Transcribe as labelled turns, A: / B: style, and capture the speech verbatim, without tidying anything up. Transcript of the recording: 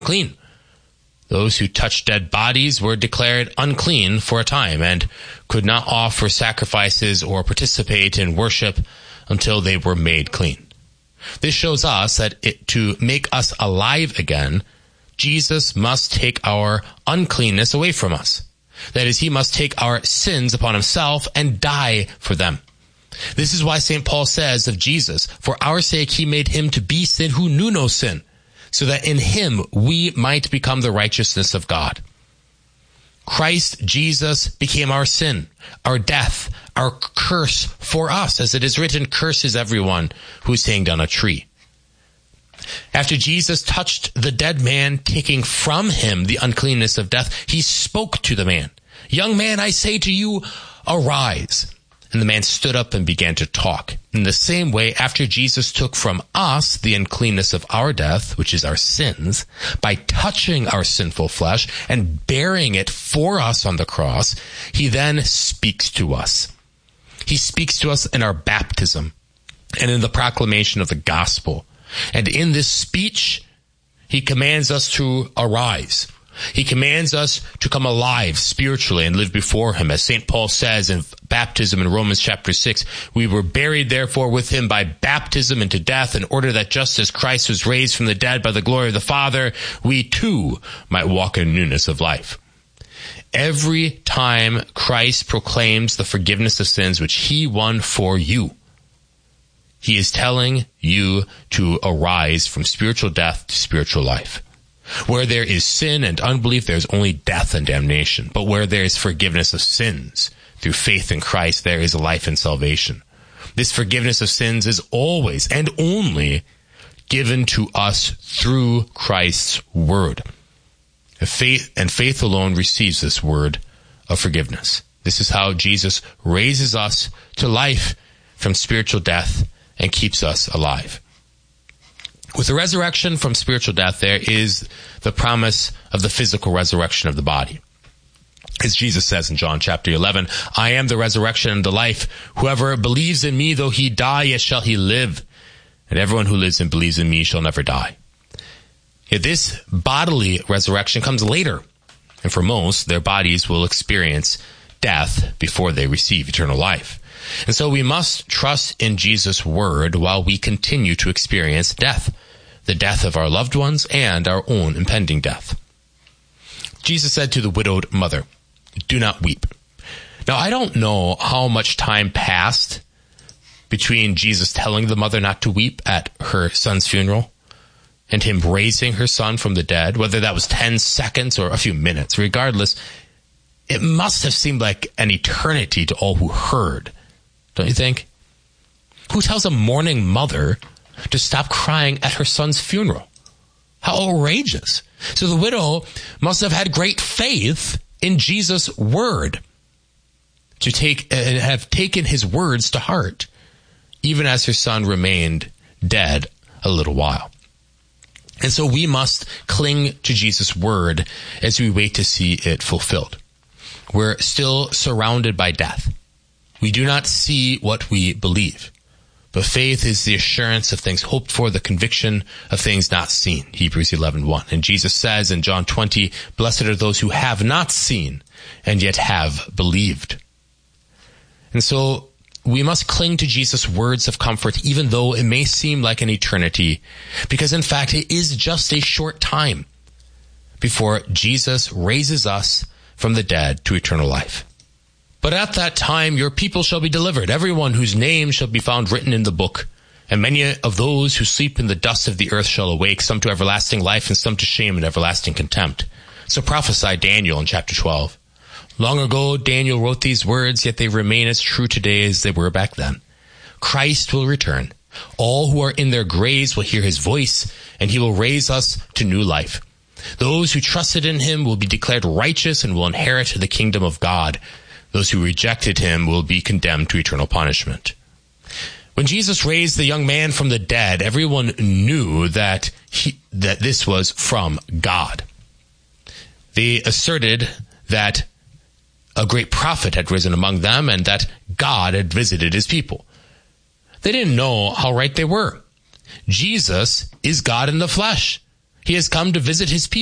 A: clean. Those who touched dead bodies were declared unclean for a time and could not offer sacrifices or participate in worship until they were made clean. This shows us that it, to make us alive again, Jesus must take our uncleanness away from us. That is, he must take our sins upon himself and die for them. This is why Saint Paul says of Jesus, for our sake he made him to be sin who knew no sin, so that in him we might become the righteousness of God. Christ Jesus became our sin, our death, our curse for us, as it is written, curses everyone who is hanged on a tree. After Jesus touched the dead man, taking from him the uncleanness of death, he spoke to the man, "Young man, I say to you, arise." And the man stood up and began to talk. In the same way, after Jesus took from us the uncleanness of our death, which is our sins, by touching our sinful flesh and bearing it for us on the cross, he then speaks to us. He speaks to us in our baptism and in the proclamation of the gospel. And in this speech, he commands us to arise. He commands us to come alive spiritually and live before him. As Saint Paul says in baptism in Romans chapter six, we were buried therefore with him by baptism into death, in order that just as Christ was raised from the dead by the glory of the Father, we too might walk in newness of life. Every time Christ proclaims the forgiveness of sins which he won for you, he is telling you to arise from spiritual death to spiritual life. Where there is sin and unbelief, there is only death and damnation. But where there is forgiveness of sins through faith in Christ, there is life and salvation. This forgiveness of sins is always and only given to us through Christ's word. Faith and faith alone receives this word of forgiveness. This is how Jesus raises us to life from spiritual death and keeps us alive. With the resurrection from spiritual death, there is the promise of the physical resurrection of the body. As Jesus says in John chapter eleven, I am the resurrection and the life. Whoever believes in me, though he die, yet shall he live. And everyone who lives and believes in me shall never die. Yet this bodily resurrection comes later. And for most, their bodies will experience death before they receive eternal life. And so we must trust in Jesus' word while we continue to experience death, the death of our loved ones and our own impending death. Jesus said to the widowed mother, do not weep. Now, I don't know how much time passed between Jesus telling the mother not to weep at her son's funeral and him raising her son from the dead, whether that was ten seconds or a few minutes. Regardless, it must have seemed like an eternity to all who heard. Don't you think? Who tells a mourning mother to stop crying at her son's funeral? How outrageous. So the widow must have had great faith in Jesus' word, to take and uh, have taken his words to heart, even as her son remained dead a little while. And so we must cling to Jesus' word as we wait to see it fulfilled. We're still surrounded by death. We do not see what we believe. But faith is the assurance of things hoped for, the conviction of things not seen. Hebrews eleven one. And Jesus says in John twenty, blessed are those who have not seen and yet have believed. And so we must cling to Jesus' words of comfort, even though it may seem like an eternity, because in fact it is just a short time before Jesus raises us from the dead to eternal life. But at that time your people shall be delivered, everyone whose name shall be found written in the book. And many of those who sleep in the dust of the earth shall awake, some to everlasting life and some to shame and everlasting contempt. So prophesied Daniel in chapter twelve. Long ago Daniel wrote these words, yet they remain as true today as they were back then. Christ will return. All who are in their graves will hear his voice, and he will raise us to new life. Those who trusted in him will be declared righteous and will inherit the kingdom of God. Those who rejected him will be condemned to eternal punishment. When Jesus raised the young man from the dead, everyone knew that he, that this was from God. They asserted that a great prophet had risen among them and that God had visited his people. They didn't know how right they were. Jesus is God in the flesh. He has come to visit his people.